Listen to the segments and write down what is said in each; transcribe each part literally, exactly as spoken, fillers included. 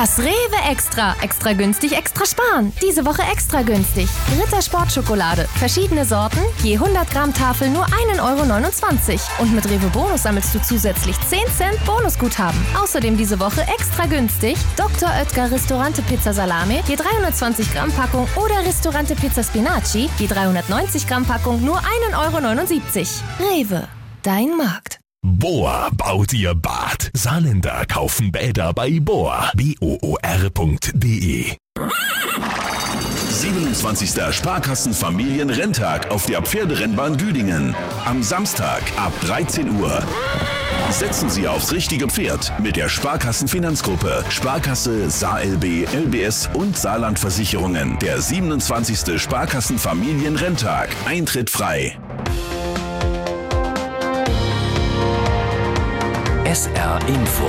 Das Rewe Extra. Extra günstig, extra sparen. Diese Woche extra günstig. Ritter Sportschokolade. Verschiedene Sorten. Je hundert Gramm Tafel nur ein Euro neunundzwanzig. Und mit Rewe Bonus sammelst du zusätzlich zehn Cent Bonusguthaben. Außerdem diese Woche extra günstig. Doktor Oetker Ristorante Pizza Salame. Je dreihundertzwanzig Gramm Packung. Oder Ristorante Pizza Spinaci. Je dreihundertneunzig Gramm Packung nur ein Euro neunundsiebzig. Rewe. Dein Markt. Bohr baut ihr Bad. Saarländer kaufen Bäder bei Bohr. B O O R Punkt D E. siebenundzwanzigster Sparkassen-Familienrenntag auf der Pferderennbahn Düdingen. Am Samstag ab dreizehn Uhr. Setzen Sie aufs richtige Pferd mit der Sparkassen-Finanzgruppe, Sparkasse, SaarLB, L B S und Saarlandversicherungen. Der siebenundzwanzigste Sparkassen-Familienrenntag. Eintritt frei. S R Info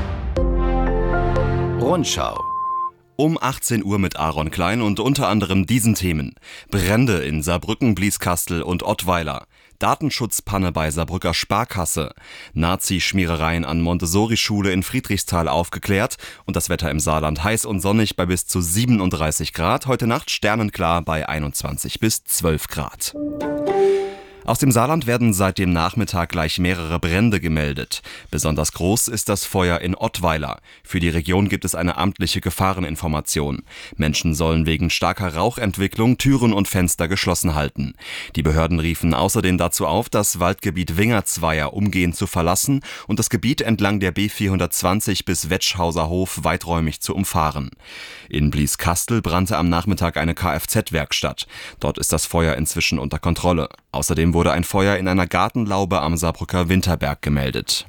Rundschau Um achtzehn Uhr mit Aaron Klein und unter anderem diesen Themen. Brände in Saarbrücken, Blieskastel und Ottweiler. Datenschutzpanne bei Saarbrücker Sparkasse. Nazi-Schmierereien an Montessori-Schule in Friedrichsthal aufgeklärt. Und das Wetter im Saarland heiß und sonnig bei bis zu siebenunddreißig Grad. Heute Nacht sternenklar bei einundzwanzig bis zwölf Grad. Aus dem Saarland werden seit dem Nachmittag gleich mehrere Brände gemeldet. Besonders groß ist das Feuer in Ottweiler. Für die Region gibt es eine amtliche Gefahreninformation. Menschen sollen wegen starker Rauchentwicklung Türen und Fenster geschlossen halten. Die Behörden riefen außerdem dazu auf, das Waldgebiet Wingerzweier umgehend zu verlassen und das Gebiet entlang der B vierhundertzwanzig bis Wetschhauser Hof weiträumig zu umfahren. In Blieskastel brannte am Nachmittag eine Kfz-Werkstatt. Dort ist das Feuer inzwischen unter Kontrolle. Außerdem wurde ein Feuer in einer Gartenlaube am Saarbrücker Winterberg gemeldet.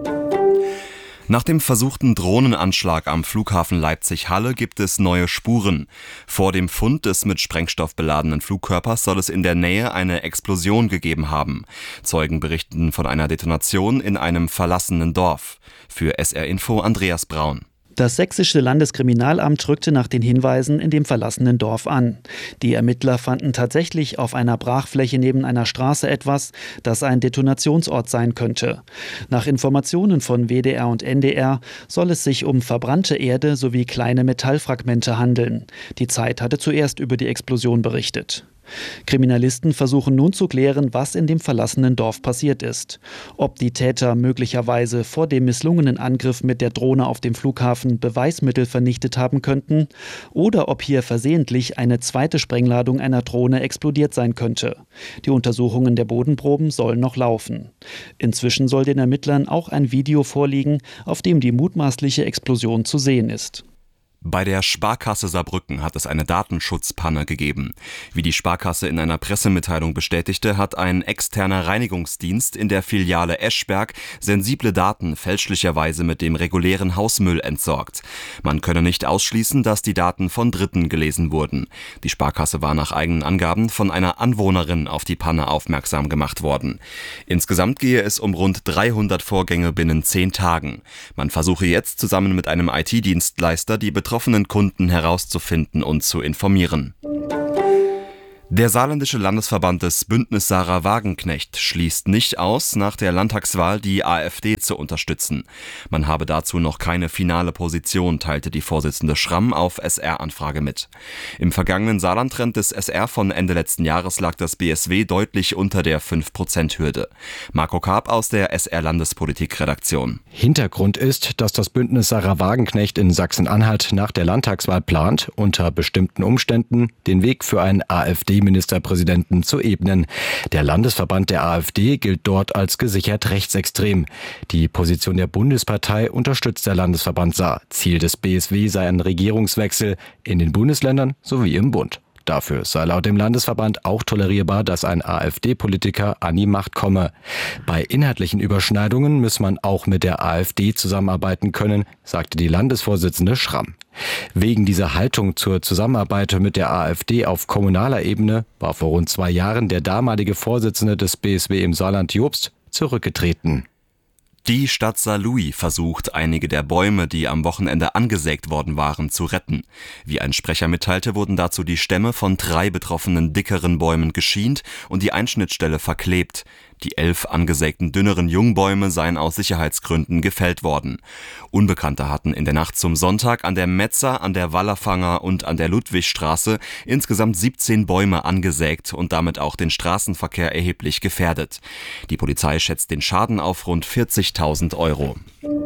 Nach dem versuchten Drohnenanschlag am Flughafen Leipzig-Halle gibt es neue Spuren. Vor dem Fund des mit Sprengstoff beladenen Flugkörpers soll es in der Nähe eine Explosion gegeben haben. Zeugen berichten von einer Detonation in einem verlassenen Dorf. Für S R Info Andreas Braun. Das sächsische Landeskriminalamt rückte nach den Hinweisen in dem verlassenen Dorf an. Die Ermittler fanden tatsächlich auf einer Brachfläche neben einer Straße etwas, das ein Detonationsort sein könnte. Nach Informationen von W D R und N D R soll es sich um verbrannte Erde sowie kleine Metallfragmente handeln. Die Zeit hatte zuerst über die Explosion berichtet. Kriminalisten versuchen nun zu klären, was in dem verlassenen Dorf passiert ist. Ob die Täter möglicherweise vor dem misslungenen Angriff mit der Drohne auf dem Flughafen Beweismittel vernichtet haben könnten oder ob hier versehentlich eine zweite Sprengladung einer Drohne explodiert sein könnte. Die Untersuchungen der Bodenproben sollen noch laufen. Inzwischen soll den Ermittlern auch ein Video vorliegen, auf dem die mutmaßliche Explosion zu sehen ist. Bei der Sparkasse Saarbrücken hat es eine Datenschutzpanne gegeben. Wie die Sparkasse in einer Pressemitteilung bestätigte, hat ein externer Reinigungsdienst in der Filiale Eschberg sensible Daten fälschlicherweise mit dem regulären Hausmüll entsorgt. Man könne nicht ausschließen, dass die Daten von Dritten gelesen wurden. Die Sparkasse war nach eigenen Angaben von einer Anwohnerin auf die Panne aufmerksam gemacht worden. Insgesamt gehe es um rund dreihundert Vorgänge binnen zehn Tagen. Man versuche jetzt zusammen mit einem I T-Dienstleister die betroffenen Kunden herauszufinden und zu informieren. Der saarländische Landesverband des Bündnis Sarah Wagenknecht schließt nicht aus, nach der Landtagswahl die AfD zu unterstützen. Man habe dazu noch keine finale Position, teilte die Vorsitzende Schramm auf S R-Anfrage mit. Im vergangenen Saarlandtrend des S R von Ende letzten Jahres lag das B S W deutlich unter der fünf Prozent Hürde. Marco Karp aus der S R-Landespolitik-Redaktion. Hintergrund ist, dass das Bündnis Sarah Wagenknecht in Sachsen-Anhalt nach der Landtagswahl plant, unter bestimmten Umständen den Weg für einen AfD Ministerpräsidenten zu ebnen. Der Landesverband der AfD gilt dort als gesichert rechtsextrem. Die Position der Bundespartei unterstützt der Landesverband Saar. Ziel des B S W sei ein Regierungswechsel in den Bundesländern sowie im Bund. Dafür sei laut dem Landesverband auch tolerierbar, dass ein AfD-Politiker an die Macht komme. Bei inhaltlichen Überschneidungen muss man auch mit der AfD zusammenarbeiten können, sagte die Landesvorsitzende Schramm. Wegen dieser Haltung zur Zusammenarbeit mit der AfD auf kommunaler Ebene war vor rund zwei Jahren der damalige Vorsitzende des B S W im Saarland Jobst zurückgetreten. Die Stadt Saarlouis versucht, einige der Bäume, die am Wochenende angesägt worden waren, zu retten. Wie ein Sprecher mitteilte, wurden dazu die Stämme von drei betroffenen dickeren Bäumen geschient und die Einschnittstelle verklebt. Die elf angesägten dünneren Jungbäume seien aus Sicherheitsgründen gefällt worden. Unbekannte hatten in der Nacht zum Sonntag an der Metzer, an der Wallerfanger und an der Ludwigstraße insgesamt siebzehn Bäume angesägt und damit auch den Straßenverkehr erheblich gefährdet. Die Polizei schätzt den Schaden auf rund vierzigtausend Euro.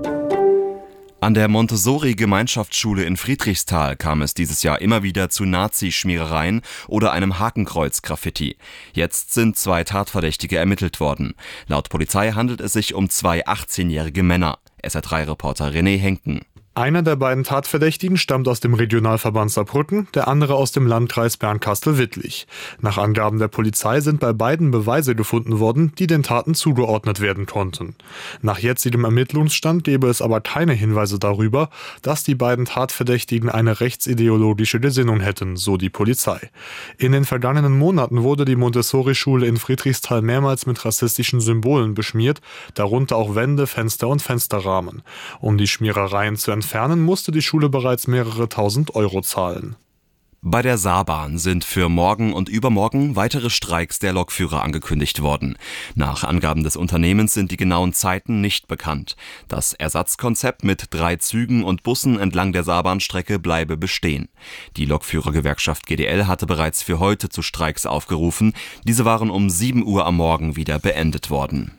An der Montessori-Gemeinschaftsschule in Friedrichsthal kam es dieses Jahr immer wieder zu Nazi-Schmierereien oder einem Hakenkreuz-Graffiti. Jetzt sind zwei Tatverdächtige ermittelt worden. Laut Polizei handelt es sich um zwei achtzehnjährige Männer. S R drei Reporter René Henken. Einer der beiden Tatverdächtigen stammt aus dem Regionalverband Saarbrücken, der andere aus dem Landkreis Bernkastel-Wittlich. Nach Angaben der Polizei sind bei beiden Beweise gefunden worden, die den Taten zugeordnet werden konnten. Nach jetzigem Ermittlungsstand gäbe es aber keine Hinweise darüber, dass die beiden Tatverdächtigen eine rechtsideologische Gesinnung hätten, so die Polizei. In den vergangenen Monaten wurde die Montessori-Schule in Friedrichsthal mehrmals mit rassistischen Symbolen beschmiert, darunter auch Wände, Fenster und Fensterrahmen. Um die Schmierereien zu entfernen, musste die Schule bereits mehrere tausend Euro zahlen. Bei der Saarbahn sind für morgen und übermorgen weitere Streiks der Lokführer angekündigt worden. Nach Angaben des Unternehmens sind die genauen Zeiten nicht bekannt. Das Ersatzkonzept mit drei Zügen und Bussen entlang der Saarbahnstrecke bleibe bestehen. Die Lokführergewerkschaft G D L hatte bereits für heute zu Streiks aufgerufen. Diese waren um sieben Uhr am Morgen wieder beendet worden.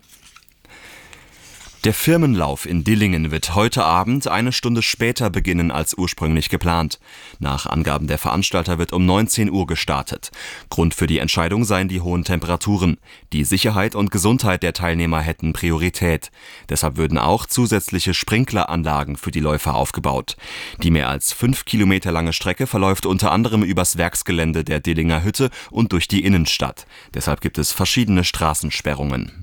Der Firmenlauf in Dillingen wird heute Abend eine Stunde später beginnen als ursprünglich geplant. Nach Angaben der Veranstalter wird um neunzehn Uhr gestartet. Grund für die Entscheidung seien die hohen Temperaturen. Die Sicherheit und Gesundheit der Teilnehmer hätten Priorität. Deshalb würden auch zusätzliche Sprinkleranlagen für die Läufer aufgebaut. Die mehr als fünf Kilometer lange Strecke verläuft unter anderem übers Werksgelände der Dillinger Hütte und durch die Innenstadt. Deshalb gibt es verschiedene Straßensperrungen.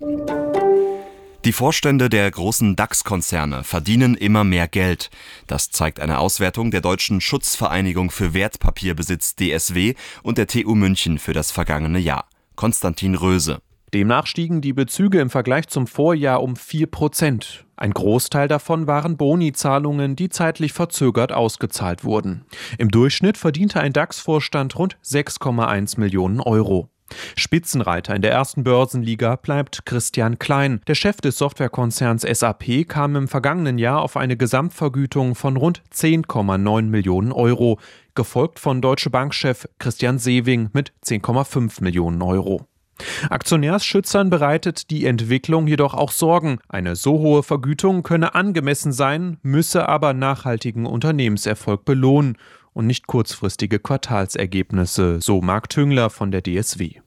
Die Vorstände der großen DAX-Konzerne verdienen immer mehr Geld. Das zeigt eine Auswertung der Deutschen Schutzvereinigung für Wertpapierbesitz D S W und der T U München für das vergangene Jahr. Konstantin Röse. Demnach stiegen die Bezüge im Vergleich zum Vorjahr um vier Prozent. Ein Großteil davon waren Boni-Zahlungen, die zeitlich verzögert ausgezahlt wurden. Im Durchschnitt verdiente ein DAX-Vorstand rund sechs Komma eins Millionen Euro. Spitzenreiter in der ersten Börsenliga bleibt Christian Klein. Der Chef des Softwarekonzerns S A P kam im vergangenen Jahr auf eine Gesamtvergütung von rund zehn Komma neun Millionen Euro, gefolgt von Deutsche Bank-Chef Christian Sewing mit zehn Komma fünf Millionen Euro. Aktionärsschützern bereitet die Entwicklung jedoch auch Sorgen. Eine so hohe Vergütung könne angemessen sein, müsse aber nachhaltigen Unternehmenserfolg belohnen und nicht kurzfristige Quartalsergebnisse, so Marc Tüngler von der D S W.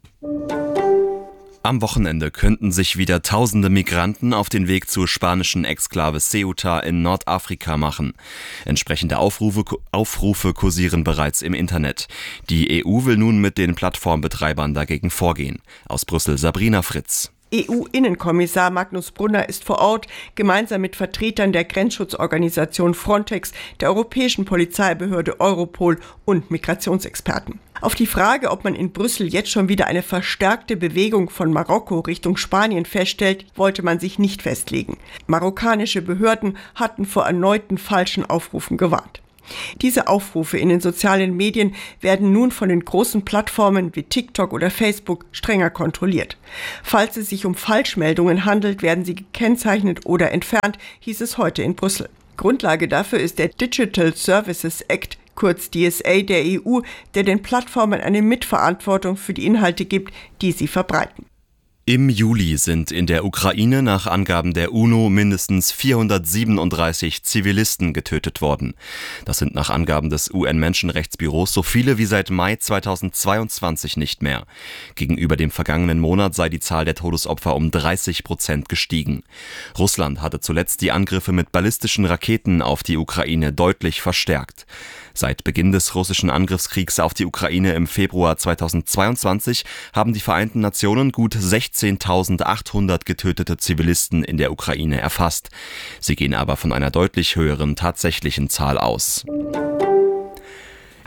Am Wochenende könnten sich wieder tausende Migranten auf den Weg zur spanischen Exklave Ceuta in Nordafrika machen. Entsprechende Aufrufe, Aufrufe kursieren bereits im Internet. Die E U will nun mit den Plattformbetreibern dagegen vorgehen. Aus Brüssel Sabrina Fritz. E U-Innenkommissar Magnus Brunner ist vor Ort, gemeinsam mit Vertretern der Grenzschutzorganisation Frontex, der Europäischen Polizeibehörde Europol und Migrationsexperten. Auf die Frage, ob man in Brüssel jetzt schon wieder eine verstärkte Bewegung von Marokko Richtung Spanien feststellt, wollte man sich nicht festlegen. Marokkanische Behörden hatten vor erneuten falschen Aufrufen gewarnt. Diese Aufrufe in den sozialen Medien werden nun von den großen Plattformen wie TikTok oder Facebook strenger kontrolliert. Falls es sich um Falschmeldungen handelt, werden sie gekennzeichnet oder entfernt, hieß es heute in Brüssel. Grundlage dafür ist der Digital Services Act, kurz D S A der E U, der den Plattformen eine Mitverantwortung für die Inhalte gibt, die sie verbreiten. Im Juli sind in der Ukraine nach Angaben der UNO mindestens vierhundertsiebenunddreißig Zivilisten getötet worden. Das sind nach Angaben des U N-Menschenrechtsbüros so viele wie seit Mai zweitausendzweiundzwanzig nicht mehr. Gegenüber dem vergangenen Monat sei die Zahl der Todesopfer um dreißig Prozent gestiegen. Russland hatte zuletzt die Angriffe mit ballistischen Raketen auf die Ukraine deutlich verstärkt. Seit Beginn des russischen Angriffskriegs auf die Ukraine im Februar zweitausendzweiundzwanzig haben die Vereinten Nationen gut sechzehntausendachthundert getötete Zivilisten in der Ukraine erfasst. Sie gehen aber von einer deutlich höheren tatsächlichen Zahl aus.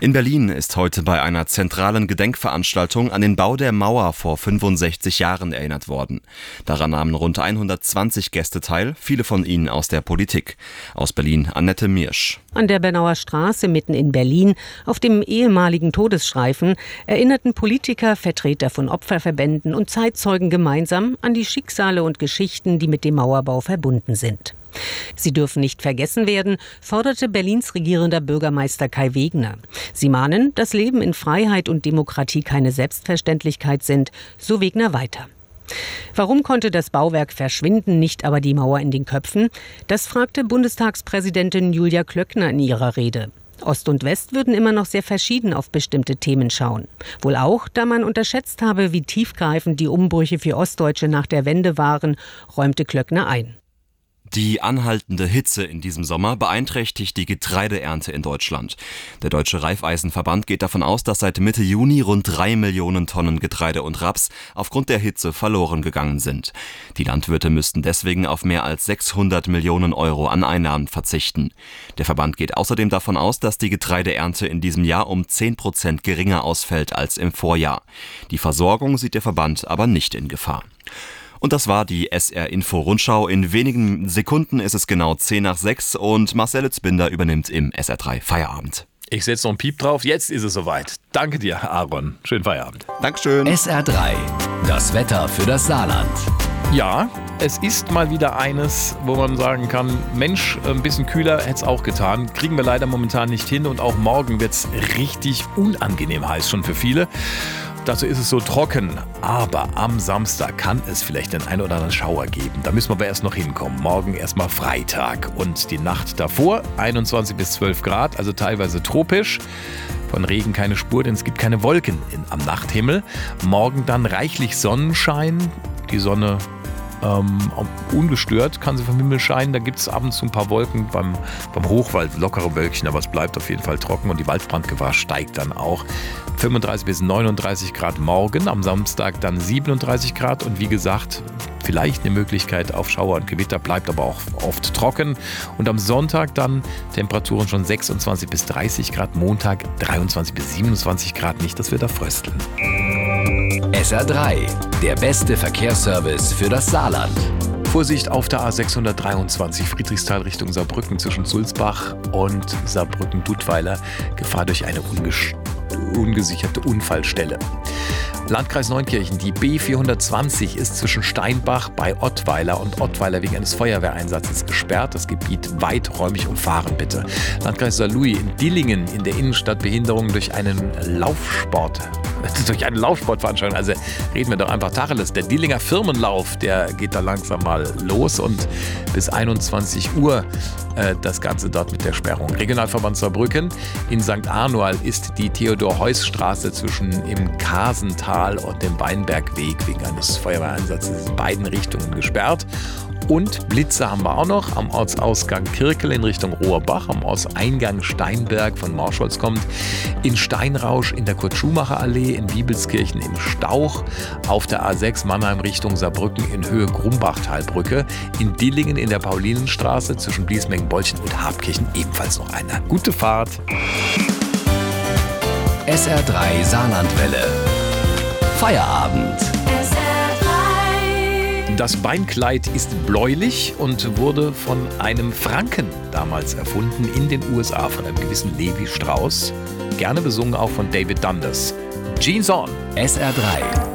In Berlin ist heute bei einer zentralen Gedenkveranstaltung an den Bau der Mauer vor fünfundsechzig Jahren erinnert worden. Daran nahmen rund hundertzwanzig Gäste teil, viele von ihnen aus der Politik. Aus Berlin Annette Miersch. An der Bernauer Straße mitten in Berlin, auf dem ehemaligen Todesstreifen, erinnerten Politiker, Vertreter von Opferverbänden und Zeitzeugen gemeinsam an die Schicksale und Geschichten, die mit dem Mauerbau verbunden sind. Sie dürfen nicht vergessen werden, forderte Berlins regierender Bürgermeister Kai Wegner. Sie mahnen, dass Leben in Freiheit und Demokratie keine Selbstverständlichkeit sind, so Wegner weiter. Warum konnte das Bauwerk verschwinden, nicht aber die Mauer in den Köpfen? Das fragte Bundestagspräsidentin Julia Klöckner in ihrer Rede. Ost und West würden immer noch sehr verschieden auf bestimmte Themen schauen. Wohl auch, da man unterschätzt habe, wie tiefgreifend die Umbrüche für Ostdeutsche nach der Wende waren, räumte Klöckner ein. Die anhaltende Hitze in diesem Sommer beeinträchtigt die Getreideernte in Deutschland. Der Deutsche Raiffeisenverband geht davon aus, dass seit Mitte Juni rund drei Millionen Tonnen Getreide und Raps aufgrund der Hitze verloren gegangen sind. Die Landwirte müssten deswegen auf mehr als sechshundert Millionen Euro an Einnahmen verzichten. Der Verband geht außerdem davon aus, dass die Getreideernte in diesem Jahr um zehn Prozent geringer ausfällt als im Vorjahr. Die Versorgung sieht der Verband aber nicht in Gefahr. Und das war die S R-Info-Rundschau. In wenigen Sekunden ist es genau zehn nach sechs und Marcel Zbinder übernimmt im S R drei Feierabend. Ich setze noch einen Piep drauf, jetzt ist es soweit. Danke dir, Aaron. Schönen Feierabend. Dankeschön. S R drei, das Wetter für das Saarland. Ja, es ist mal wieder eines, wo man sagen kann, Mensch, ein bisschen kühler hätte es auch getan. Kriegen wir leider momentan nicht hin und auch morgen wird es richtig unangenehm heiß schon für viele. Dazu ist es so trocken, aber am Samstag kann es vielleicht den einen oder anderen Schauer geben. Da müssen wir aber erst noch hinkommen. Morgen erstmal Freitag und die Nacht davor einundzwanzig bis zwölf Grad, also teilweise tropisch. Von Regen keine Spur, denn es gibt keine Wolken in, am Nachthimmel. Morgen dann reichlich Sonnenschein. Die Sonne ähm, ungestört kann sie vom Himmel scheinen. Da gibt es ab und zu ein paar Wolken beim, beim Hochwald, lockere Wölkchen, aber es bleibt auf jeden Fall trocken und die Waldbrandgefahr steigt dann auch. fünfunddreißig bis neununddreißig Grad morgen, am Samstag dann siebenunddreißig Grad und wie gesagt, vielleicht eine Möglichkeit auf Schauer und Gewitter, bleibt aber auch oft trocken. Und am Sonntag dann Temperaturen schon sechsundzwanzig bis dreißig Grad, Montag dreiundzwanzig bis siebenundzwanzig Grad, nicht, dass wir da frösteln. S R drei, der beste Verkehrsservice für das Saarland. Vorsicht auf der A sechshundertdreiundzwanzig Friedrichsthal Richtung Saarbrücken zwischen Sulzbach und Saarbrücken-Dudweiler. Gefahr durch eine unges- ungesicherte Unfallstelle. Landkreis Neunkirchen, die B vierhundertzwanzig ist zwischen Steinbach bei Ottweiler und Ottweiler wegen eines Feuerwehreinsatzes gesperrt. Das Gebiet weiträumig umfahren, bitte. Landkreis Saarlouis in Dillingen in der Innenstadt Behinderung durch einen Laufsport. durch eine Laufsportveranstaltung. Also reden wir doch einfach Tacheles. Der Dillinger Firmenlauf, der geht da langsam mal los und bis einundzwanzig Uhr äh, das Ganze dort mit der Sperrung. Regionalverband Saarbrücken in Sankt Arnoal ist die Theodor-Heuss-Straße zwischen im Kasental und dem Weinbergweg wegen eines Feuerwehreinsatzes in beiden Richtungen gesperrt. Und Blitze haben wir auch noch am Ortsausgang Kirkel in Richtung Rohrbach, am Ortseingang Steinberg von Morscholz kommt, in Steinrausch in der Kurt-Schumacher-Allee, in Wiebelskirchen im Stauch, auf der A sechs Mannheim Richtung Saarbrücken in Höhe Grumbachtalbrücke, in Dillingen in der Paulinenstraße zwischen Bliesmengen-Bolchen und Habkirchen ebenfalls noch eine gute Fahrt. S R drei Saarlandwelle. Feierabend. Das Beinkleid ist bläulich und wurde von einem Franken damals erfunden in den U S A, von einem gewissen Levi Strauss. Gerne besungen auch von David Dundas. Jeans on. S R drei.